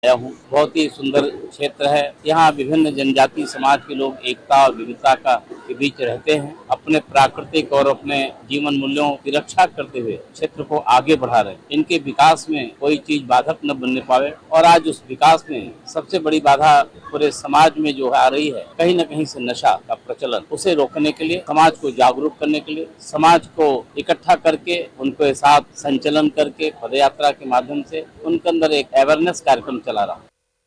आया हूँ। बहुत ही सुंदर क्षेत्र है। यहाँ विभिन्न जनजाति समाज के लोग एकता और विविधता के बीच रहते हैं। अपने प्राकृतिक और अपने जीवन मूल्यों की रक्षा करते हुए क्षेत्र को आगे बढ़ा रहे हैं। इनके विकास में कोई चीज बाधक न बनने पावे और आज उस विकास में सबसे बड़ी बाधा पूरे समाज में जो आ रही है, कहीं न कहीं से नशा का प्रचलन, उसे रोकने के लिए, समाज को जागरूक करने के लिए, समाज को इकट्ठा करके उनके साथ संचलन करके पदयात्रा के माध्यम से उनके अंदर एक अवेयरनेस कार्यक्रम चला रहा।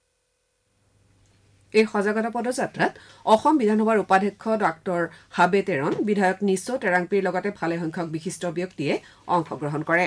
এই সজাগতা পদযাত্ৰাত অসম বিধানসভাৰ উপাধ্যক্ষ ডাক্তৰ হাবে তেৰণ, বিধায়ক নিশ্চ টেৰাংপীৰ লগতে ভালে সংখ্যক বিশিষ্ট ব্যক্তিয়ে অংশগ্ৰহণ কৰে।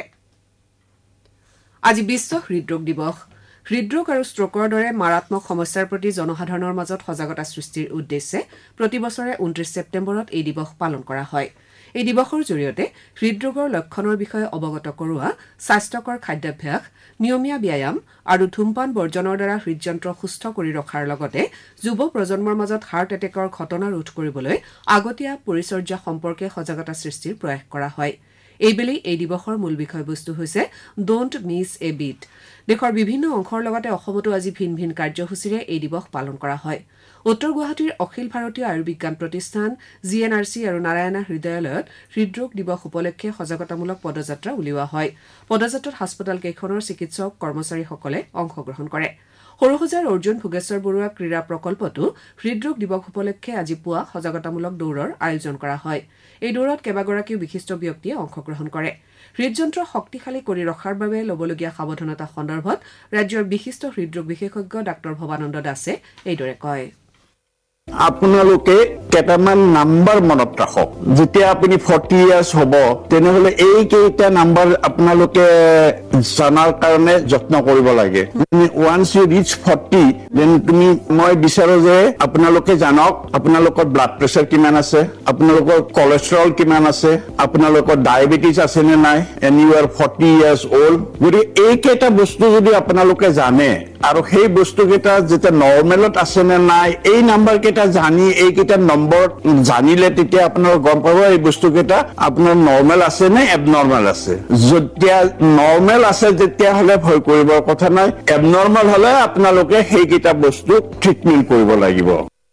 আজি বিশ্ব হৃদৰোগ দিৱস। হৃদৰোগ আৰু ষ্ট্ৰোকৰ দৰে মাৰাত্মক সমস্যাৰ প্ৰতি জনসাধাৰণৰ মাজত সজাগতা সৃষ্টিৰ উদ্দেশ্যে প্ৰতি বছৰে 29 ছেপ্টেম্বৰত এই দিৱস পালন কৰা হয়। এই দিৱসৰ জৰিয়তে হৃদৰোগৰ লক্ষণৰ বিষয়ে অৱগত কৰোৱা, স্বাস্থ্যকৰ খাদ্যাভ্যাস, নিয়মীয়া ব্যায়াম আৰু ধূমপান বৰ্জনৰ দ্বাৰা হৃদযন্ত্ৰ সুস্থ কৰি ৰখাৰ লগতে যুৱ প্ৰজন্মৰ মাজত হাৰ্ট এটেকৰ ঘটনা ৰোধ কৰিবলৈ আগতীয়া পৰিচৰ্যা সম্পৰ্কে সজাগতা সৃষ্টিৰ প্ৰয়াস কৰা হয়। এইবেলি এই দিৱসৰ মূল বিষয়বস্তু হৈছে ডোণ্ট মিছ এ বিট। দেশৰ বিভিন্ন অংশৰ লগতে অসমতো আজি ভিন ভিন কাৰ্যসূচীৰে এই দিৱস পালন কৰা হয়। উত্তৰ গুৱাহাটীৰ অখিল ভাৰতীয় আয়ুৰ্বিজ্ঞান প্ৰতিষ্ঠান GNRC আৰু নাৰায়ণা হৃদয়ালয়ত হৃদৰোগ দিৱস উপলক্ষে সজাগতামূলক পদযাত্ৰা উলিওৱা হয়। পদযাত্ৰাত হাস্পতাল কেইখনৰ চিকিৎসক কৰ্মচাৰীসকলে অংশগ্ৰহণ কৰে। সৰুসজাইৰ অৰ্জুন ভোগেশ্বৰ বৰুৱা ক্ৰীড়া প্ৰকল্পতো হৃদৰোগ দিৱস উপলক্ষে আজি পুৱা সজাগতামূলক দৌৰৰ আয়োজন কৰা হয়। এই দৌৰত কেইবাগৰাকীও বিশিষ্ট ব্যক্তিয়ে অংশগ্ৰহণ কৰে। হৃদযন্ত্ৰ শক্তিশালী কৰি ৰখাৰ বাবে ল'বলগীয়া সাৱধানতা সন্দৰ্ভত ৰাজ্যৰ বিশিষ্ট হৃদৰোগ বিশেষজ্ঞ ডাঃ ভৱানন্দ দাসে এইদৰে কয়। আপোনালোকে কেইটামান নাম্বাৰ মনত ৰাখক। যেতিয়া আপুনি 40 ইয়াৰ্ছ হ'ব তেনেহলে এই কেইটা নাম্বাৰ আপোনালোকে জানাৰ কাৰণে যত্ন কৰিব লাগে। ওৱান্স ইউ ৰিচ 40 দেন মই বিচাৰো যে আপোনালোকে জানক আপোনালোকৰ ব্লাড প্ৰেছাৰ কিমান আছে, আপোনালোকৰ কলেষ্ট্ৰল কিমান আছে, আপোনালোকৰ ডায়েবেটিছ আছে নে নাই, and U R 40 years old. গতিকে এই কেইটা বস্তু যদি আপোনালোকে জানে আৰু সেই বস্তুকেইটা যেতিয়া নৰ্মেলত আছে নে নাই, এই নাম্বাৰ কেইটা জানি এইকেইটা নম্বৰ জানিলে তেতিয়া আপোনাৰ গম পাব এই বস্তুকেইটা আপোনাৰ নৰ্মেল আছে নে এবনৰ্মেল আছে। যেতিয়া নৰ্মেল আছে তেতিয়াহ'লে ভয় কৰিবৰ কথা নাই, এবনৰ্মেল হলে আপোনালোকে সেইকেইটা বস্তু ট্ৰিটমেণ্ট কৰিব লাগিব।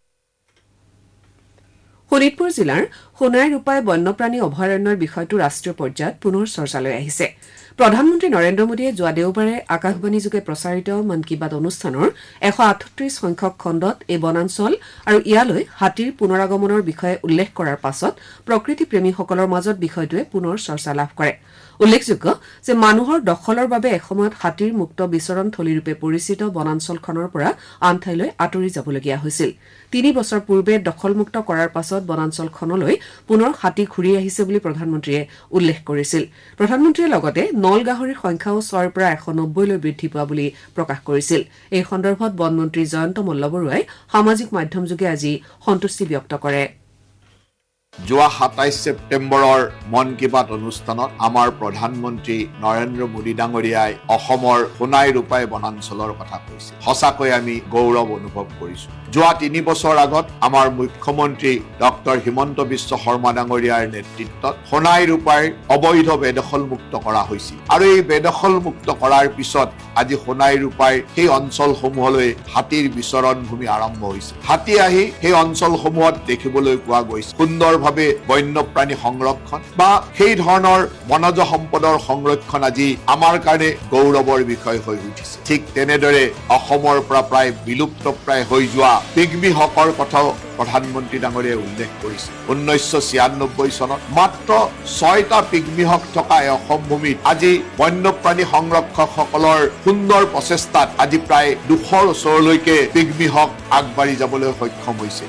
শোণিতপুৰ জিলাৰ সোণাই ৰূপাই বন্যপ্ৰাণী অভয়াৰণ্যৰ বিষয়টো ৰাষ্ট্ৰীয় পৰ্যায়ত পুনৰ চৰ্চালৈ আহিছে। প্ৰধানমন্ত্ৰী নৰেন্দ্ৰ মোদীয়ে যোৱা দেওবাৰে আকাশবাণীযোগে প্ৰচাৰিত মন কী বাত অনুষ্ঠানৰ 138 সংখ্যক খণ্ডত এই বনাঞ্চল আৰু ইয়ালৈ হাতীৰ পুনৰাগমনৰ বিষয়ে উল্লেখ কৰাৰ পাছত প্ৰকৃতিপ্ৰেমীসকলৰ মাজত বিষয়টোৱে পুনৰ চৰ্চা লাভ কৰে। উল্লেখযোগ্য যে মানুহৰ দখলৰ বাবে এসময়ত হাতীৰ মুক্ত বিচৰণ থলীৰূপে পৰিচিত বনাঞ্চলখনৰ পৰা আন ঠাইলৈ আঁতৰি যাবলগীয়া হৈছিল। 3 বছৰ পূৰ্বে দখলমুক্ত কৰাৰ পাছত বনাঞ্চলখনলৈ পুনৰ হাতী ঘূৰি আহিছে বুলি প্ৰধানমন্ত্ৰীয়ে উল্লেখ কৰিছিল। প্ৰধানমন্ত্ৰীয়ে লগতে নল গাহৰিৰ সংখ্যাও 6ৰ পৰা 190লৈ বৃদ্ধি পোৱা বুলি প্ৰকাশ কৰিছিল। এই সন্দৰ্ভত বনমন্ত্ৰী জয়ন্ত মল্লবৰুৱাই সামাজিক মাধ্যমযোগে আজি সন্তুষ্টি ব্যক্ত কৰে। যোৱা 27 ছেপ্টেম্বৰৰ মন কী বাত অনুষ্ঠানত আমাৰ প্ৰধানমন্ত্ৰী নৰেন্দ্ৰ মোদী ডাঙৰীয়াই অসমৰ সোণাই ৰূপাই বনাঞ্চলৰ কথা কৈছে। সঁচাকৈ আমি গৌৰৱ অনুভৱ কৰিছো। যোৱা 3 বছৰ আগত আমাৰ মুখ্যমন্ত্ৰী ডক্টৰ হিমন্ত বিশ্ব শৰ্মা ডাঙৰীয়াৰ নেতৃত্বত সোণাই ৰূপাই অবৈধ বেদখলমুক্ত কৰা হৈছিল আৰু এই বেদখলমুক্ত কৰাৰ পিছত আজি সোণাই ৰূপাই সেই অঞ্চলসমূহলৈ হাতীৰ বিচৰণ ভূমি আৰম্ভ হৈছে। হাতী আহি সেই অঞ্চলসমূহত দেখিবলৈ পোৱা গৈছে। সুন্দৰভাৱে বন্যপ্ৰাণী সংৰক্ষণ বা সেই ধৰণৰ বনজ সম্পদৰ সংৰক্ষণ আজি আমাৰ কাৰণে গৌৰৱৰ বিষয় হৈ উঠিছে। ঠিক তেনেদৰে অসমৰ পৰা প্ৰায় বিলুপ্তপ্ৰায় হৈ যোৱা পিগমি হকৰ কথাও প্ৰধানমন্ত্ৰী ডাঙৰীয়াই উল্লেখ কৰিছে। 1996 চনত মাত্ৰ 6টা পিগমি হক থকা অসম ভূমিত আজি বন্যপ্ৰাণী সংৰক্ষকসকলৰ সুন্দৰ প্ৰচেষ্টাত আজি প্ৰায় 200ৰ ওচৰলৈকে পিগমি হক আগবাঢ়ি যাবলৈ সক্ষম হৈছে।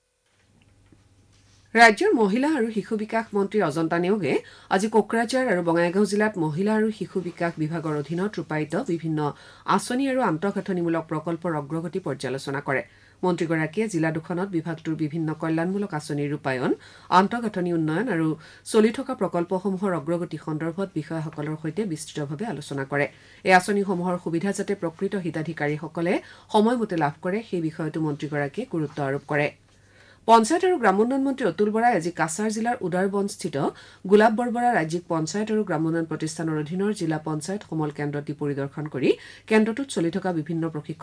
ৰাজ্যৰ মহিলা আৰু শিশু বিকাশ মন্ত্ৰী অজন্তা নেওগে আজি কোকৰাঝাৰ আৰু বঙাইগাঁও জিলাত মহিলা আৰু শিশু বিকাশ বিভাগৰ অধীনত ৰূপায়িত বিভিন্ন আঁচনি আৰু আন্তঃগাঁথনিমূলক প্ৰকল্পৰ অগ্ৰগতি পৰ্যালোচনা কৰে। মন্ত্ৰীগৰাকীয়ে জিলা দুখনত বিভাগটোৰ বিভিন্ন কল্যাণমূলক আঁচনিৰ ৰূপায়ণ, আন্তঃগাঁথনি উন্নয়ন আৰু চলি থকা প্ৰকল্পসমূহৰ অগ্ৰগতি সন্দৰ্ভত বিষয়াসকলৰ সৈতে বিস্তৃতভাৱে আলোচনা কৰে। এই আঁচনিসমূহৰ সুবিধা যাতে প্ৰকৃত হিতাধিকাৰীসকলে সময়মতে লাভ কৰে সেই বিষয়তো মন্ত্ৰীগৰাকীয়ে গুৰুত্ব আৰোপ কৰে। পঞ্চায়ত আৰু গ্ৰামোন্নয়ন মন্ত্ৰী অতুল বৰাই আজি কাছাৰ জিলাৰ উদাৰবনস্থিত গোলাপ বৰবৰা ৰাজ্যিক পঞ্চায়ত আৰু গ্ৰামোন্নয়ন প্ৰতিষ্ঠানৰ অধীনৰ জিলা পঞ্চায়ত সমল কেন্দ্ৰটি পৰিদৰ্শন কৰি কেন্দ্ৰটোত চলি থকা বিভিন্ন প্ৰশিক্ষণ